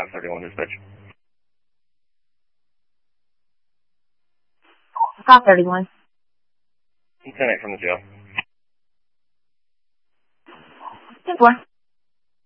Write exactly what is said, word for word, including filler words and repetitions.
five thirty-one dispatch. five thirty-one. ten eight from the jail. ten four.